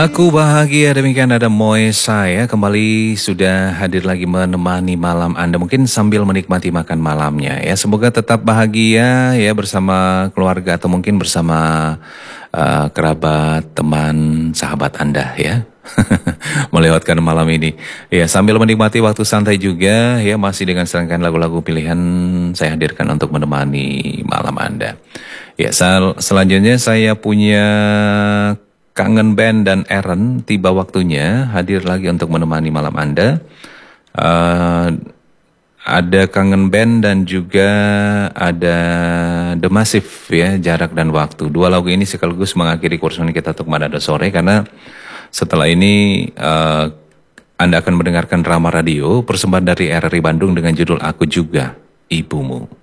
Aku bahagia demikian ada Moesa ya kembali sudah hadir lagi menemani malam Anda mungkin sambil menikmati makan malamnya ya semoga tetap bahagia ya bersama keluarga atau mungkin bersama kerabat, teman, sahabat Anda ya melewatkan malam ini ya sambil menikmati waktu santai juga ya masih dengan serangkaian lagu-lagu pilihan saya hadirkan untuk menemani malam Anda ya selanjutnya saya punya Kangen Band dan Aaron tiba waktunya hadir lagi untuk menemani malam Anda. Ada Kangen Band dan juga ada The Massive ya, Jarak dan Waktu. Dua lagu ini sekaligus mengakhiri kursus kita untuk Manado Sore karena setelah ini Anda akan mendengarkan drama radio persembahan dari RRI Bandung dengan judul Aku Juga Ibumu.